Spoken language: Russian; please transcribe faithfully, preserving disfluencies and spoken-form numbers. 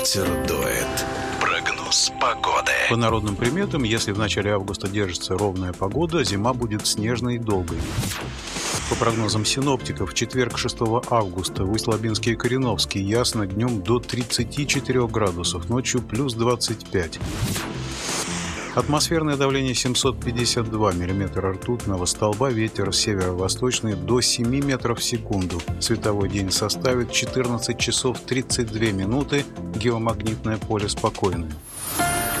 ветер дует. Прогноз погоды. По народным приметам, если в начале августа держится ровная погода, зима будет снежной и долгой. По прогнозам синоптиков, в четверг, шестого августа, в Усть-Лабинске и Кореновске ясно, днем до тридцати четырёх градусов, ночью плюс двадцать пять. Атмосферное давление семьсот пятьдесят два миллиметра ртутного столба, ветер северо-восточный до семи метров в секунду. Световой день составит четырнадцать часов тридцать две минуты, геомагнитное поле спокойное.